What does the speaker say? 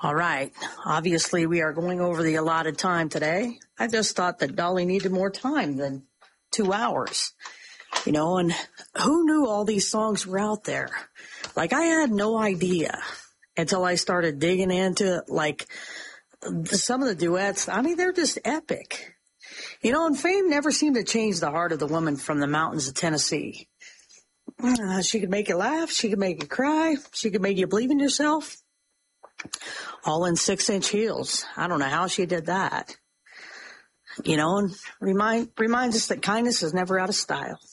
All right. Obviously, we are going over the allotted time today. I just thought that Dolly needed more time than 2 hours. And who knew all these songs were out there? Like, I had no idea until I started digging into, some of the duets. I mean, they're just epic. And fame never seemed to change the heart of the woman from the mountains of Tennessee. She could make you laugh. She could make you cry. She could make you believe in yourself. All in 6-inch heels. I don't know how she did that. And reminds us that kindness is never out of style.